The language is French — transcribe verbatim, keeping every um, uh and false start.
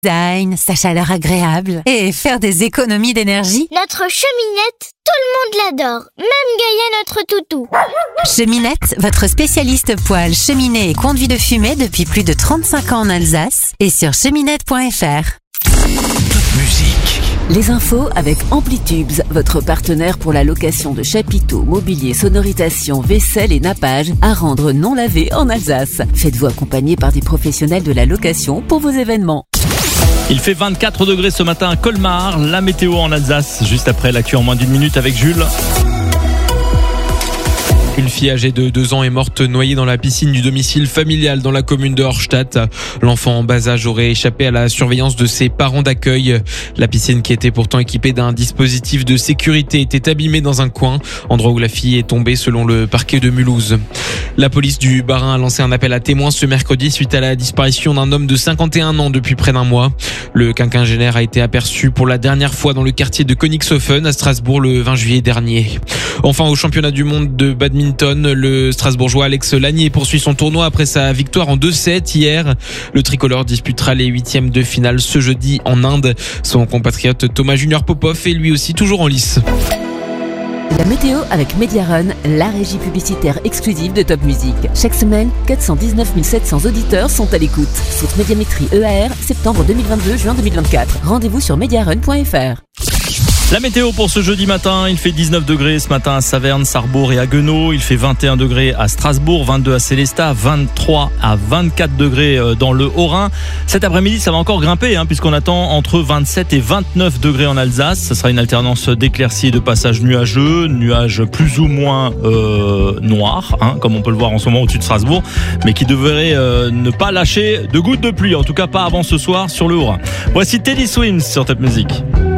design, sa chaleur agréable et faire des économies d'énergie. Notre cheminette, tout le monde l'adore, même Gaïa notre toutou. Cheminette, votre spécialiste poêle, cheminée et conduit de fumée depuis plus de trente-cinq ans en Alsace et sur cheminette point f r. Toute musique. Les infos avec Amplitubes, votre partenaire pour la location de chapiteaux, mobilier, sonorisation, vaisselle et nappage à rendre non lavé en Alsace. Faites-vous accompagner par des professionnels de la location pour vos événements. Il fait vingt-quatre degrés ce matin à Colmar, la météo en Alsace, juste après l'actu en moins d'une minute avec Jules. Une fille âgée de deux ans est morte noyée dans la piscine du domicile familial dans la commune de Horstadt. L'enfant en bas âge aurait échappé à la surveillance de ses parents d'accueil. La piscine, qui était pourtant équipée d'un dispositif de sécurité, était abîmée dans un coin, endroit où la fille est tombée selon le parquet de Mulhouse. La police du Bas-Rhin a lancé un appel à témoins ce mercredi suite à la disparition d'un homme de cinquante et un ans depuis près d'un mois. Le quinquagénaire a été aperçu pour la dernière fois dans le quartier de Königshofen à Strasbourg le vingt juillet dernier. Enfin, au championnat du monde de badminton, le Strasbourgeois Alex Lanier poursuit son tournoi après sa victoire en deux sept hier. Le tricolore disputera les huitièmes de finale ce jeudi en Inde. Son compatriote Thomas Junior Popov est lui aussi toujours en lice. La météo avec Mediarun, la régie publicitaire exclusive de Top Music. Chaque semaine, quatre cent dix-neuf mille sept cents auditeurs sont à l'écoute. Source Médiamétrie E A R, septembre deux mille vingt-deux, juin deux mille vingt-quatre. Rendez-vous sur mediarun point f r. La météo pour ce jeudi matin, il fait dix-neuf degrés ce matin à Saverne, Sarrebourg et Haguenau. Il fait vingt et un degrés à Strasbourg, vingt-deux à Sélestat, vingt-trois à vingt-quatre degrés dans le Haut-Rhin. Cet après-midi, ça va encore grimper hein, puisqu'on attend entre vingt-sept et vingt-neuf degrés en Alsace. Ce sera une alternance d'éclaircies et de passages nuageux, nuages plus ou moins euh, noirs, hein, comme on peut le voir en ce moment au-dessus de Strasbourg, mais qui devraient euh, ne pas lâcher de gouttes de pluie, en tout cas pas avant ce soir sur le Haut-Rhin. Voici Teddy Swims sur Top Music.